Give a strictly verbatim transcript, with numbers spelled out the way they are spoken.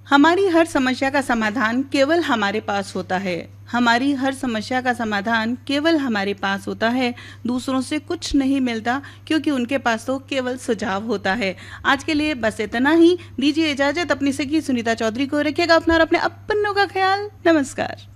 हमारी हर समस्या का समाधान केवल हमारे पास होता है। हमारी हर समस्या का समाधान केवल हमारे पास होता है। दूसरों से कुछ नहीं मिलता, क्योंकि उनके पास तो केवल सुझाव होता है। आज के लिए बस इतना ही। दीजिए इजाजत अपनी सखी सुनीता चौधरी को। रखिएगा अपना और अपने अपनों का ख्याल। नमस्कार।